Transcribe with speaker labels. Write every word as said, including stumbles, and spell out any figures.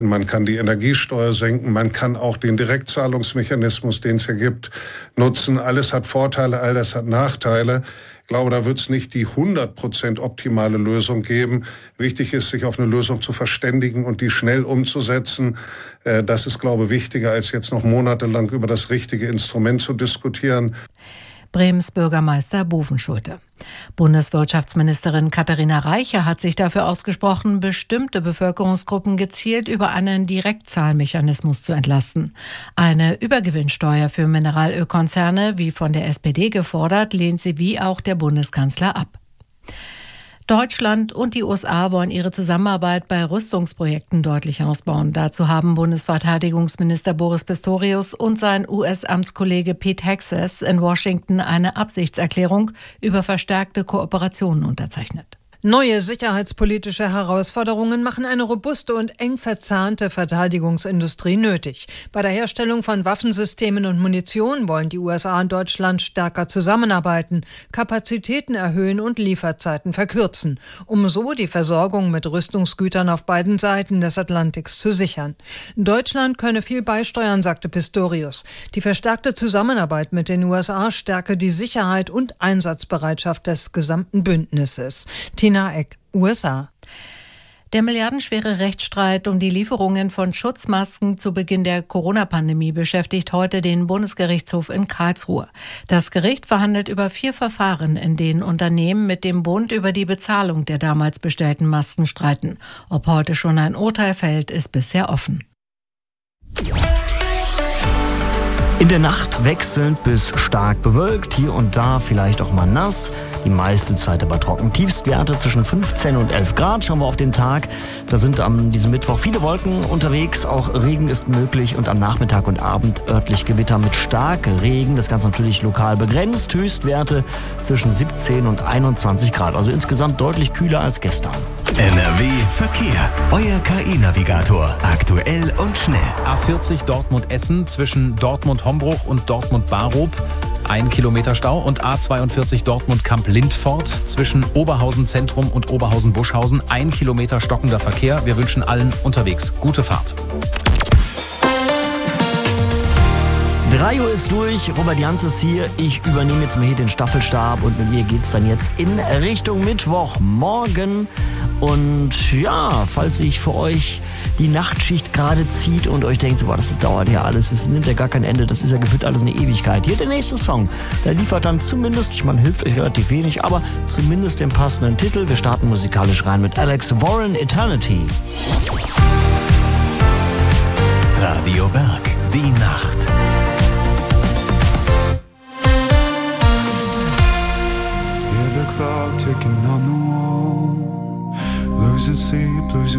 Speaker 1: Man kann die Energiesteuer senken, man kann auch den Direktzahlungsmechanismus, den es hier gibt, nutzen. Alles hat Vorteile, alles hat Nachteile. Ich glaube, da wird es nicht die hundert Prozent optimale Lösung geben. Wichtig ist, sich auf eine Lösung zu verständigen und die schnell umzusetzen. Das ist, glaube ich, wichtiger, als jetzt noch monatelang über das richtige Instrument zu diskutieren.
Speaker 2: Bremens Bürgermeister Bovenschulte. Bundeswirtschaftsministerin Katharina Reiche hat sich dafür ausgesprochen, bestimmte Bevölkerungsgruppen gezielt über einen Direktzahlmechanismus zu entlasten. Eine Übergewinnsteuer für Mineralölkonzerne, wie von der S P D gefordert, lehnt sie wie auch der Bundeskanzler ab. Deutschland und die U S A wollen ihre Zusammenarbeit bei Rüstungsprojekten deutlich ausbauen. Dazu haben Bundesverteidigungsminister Boris Pistorius und sein U S-Amtskollege Pete Hegseth in Washington eine Absichtserklärung über verstärkte Kooperationen unterzeichnet.
Speaker 3: Neue sicherheitspolitische Herausforderungen machen eine robuste und eng verzahnte Verteidigungsindustrie nötig. Bei der Herstellung von Waffensystemen und Munition wollen die U S A und Deutschland stärker zusammenarbeiten, Kapazitäten erhöhen und Lieferzeiten verkürzen, um so die Versorgung mit Rüstungsgütern auf beiden Seiten des Atlantiks zu sichern. Deutschland könne viel beisteuern, sagte Pistorius. Die verstärkte Zusammenarbeit mit den U S A stärke die Sicherheit und Einsatzbereitschaft des gesamten Bündnisses. Tina Eck, U S A.
Speaker 2: Der milliardenschwere Rechtsstreit um die Lieferungen von Schutzmasken zu Beginn der Corona-Pandemie beschäftigt heute den Bundesgerichtshof in Karlsruhe. Das Gericht verhandelt über vier Verfahren, in denen Unternehmen mit dem Bund über die Bezahlung der damals bestellten Masken streiten. Ob heute schon ein Urteil fällt, ist bisher offen.
Speaker 4: In der Nacht wechselnd bis stark bewölkt, hier und da vielleicht auch mal nass, die meiste Zeit aber trocken. Tiefstwerte zwischen fünfzehn und elf Grad. Schauen wir auf den Tag. Da sind am diesem Mittwoch viele Wolken unterwegs, auch Regen ist möglich und am Nachmittag und Abend örtlich Gewitter mit Starkregen. Das Ganze natürlich lokal begrenzt. Höchstwerte zwischen siebzehn und einundzwanzig Grad, also insgesamt deutlich kühler als gestern.
Speaker 5: N R W Verkehr. Euer K I-Navigator. Aktuell und schnell.
Speaker 6: A vierzig Dortmund-Essen zwischen Dortmund-Hombruch und Dortmund-Barup. Ein Kilometer Stau und A zweiundvierzig Dortmund-Kamp-Lindfort zwischen Oberhausen-Zentrum und Oberhausen-Buschhausen. Ein Kilometer stockender Verkehr. Wir wünschen allen unterwegs gute Fahrt.
Speaker 4: drei Uhr ist durch, Robert Jans ist hier. Ich übernehme jetzt mal hier den Staffelstab und mit mir geht's dann jetzt in Richtung Mittwochmorgen. Und ja, falls sich für euch die Nachtschicht gerade zieht und euch denkt, boah, das dauert ja alles, es nimmt ja gar kein Ende, das ist ja gefühlt alles eine Ewigkeit. Hier der nächste Song, der liefert dann zumindest, ich meine, hilft euch relativ wenig, aber zumindest den passenden Titel. Wir starten musikalisch rein mit Alex Warren, Eternity.
Speaker 5: Radio Berg, die Nacht.
Speaker 7: Hear the clock ticking on the wall, losing sleep, losing